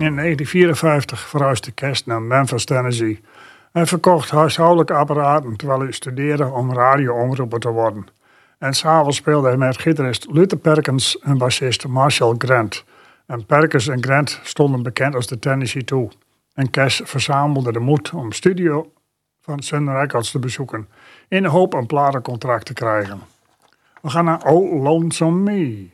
In 1954 verhuisde Cash naar Memphis, Tennessee en verkocht huishoudelijke apparaten terwijl hij studeerde om radioomroeper te worden. En s'avonds speelde hij met gitarist Luther Perkins en bassist Marshall Grant. En Perkins en Grant stonden bekend als de Tennessee Two. En Cash verzamelde de moed om studio van Sun Records te bezoeken in de hoop een platencontract te krijgen. We gaan naar Oh Lonesome Me.